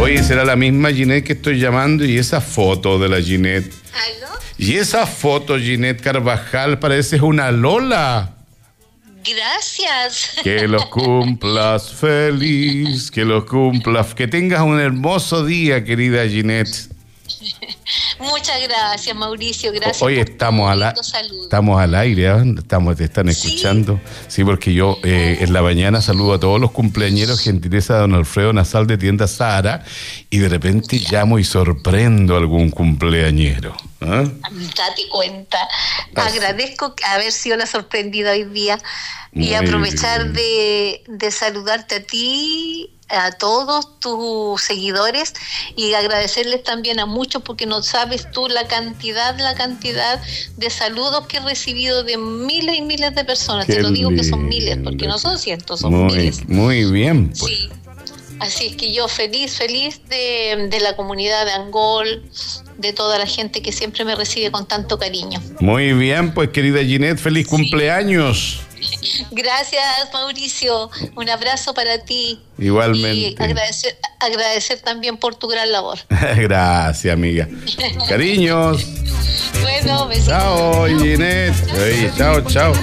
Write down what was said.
Oye, será la misma Ginette que estoy llamando y esa foto de la Ginette. ¿Aló? Y esa foto, Ginette Carvajal, parece una Lola. Gracias. Que los cumplas feliz, que los cumplas, que tengas un hermoso día, querida Ginette. Muchas gracias, Mauricio. Gracias. Hoy por estamos tu lindo saludo. estamos al aire, ¿eh? Te están escuchando. Sí, porque yo en la mañana saludo a todos los cumpleañeros, gentileza de don Alfredo Nazal de Tienda Sahara, y de repente llamo y sorprendo a algún cumpleañero. ¿Eh? Date cuenta. Así. Agradezco haber sido la sorprendida hoy día y Muy aprovechar bien. de saludarte a ti, a todos tus seguidores, y agradecerles también a muchos, porque no sabes tú la cantidad de saludos que he recibido de miles y miles de personas. Qué Te lo digo que son lindo. miles, porque no son cientos, son miles. Muy bien, pues. Sí. Así es que yo feliz de la comunidad de Angol, de toda la gente que siempre me recibe con tanto cariño. Muy bien, pues querida Ginette, feliz cumpleaños. Gracias, Mauricio. Un abrazo para ti. Igualmente. Y agradecer también por tu gran labor. Gracias, amiga. Cariños. Bueno, besitos. Chao, Ginette. Oye, chao, chao.